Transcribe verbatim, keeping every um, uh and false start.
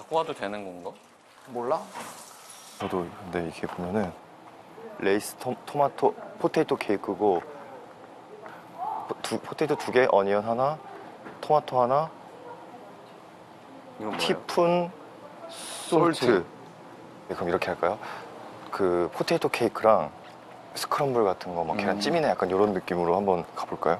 갖고 와도 되는 건가? 몰라? 저도 근데 이게 보면은 레이스 토, 토마토 포테이토 케이크고 두, 포테이토 두 개, 어니언 하나, 토마토 하나, 이건 뭐예요? 티푼 솔트. 네, 그럼 이렇게 할까요? 그 포테이토 케이크랑 스크럼블 같은 거, 막 계란찜이나 약간 이런 느낌으로 한번 가볼까요?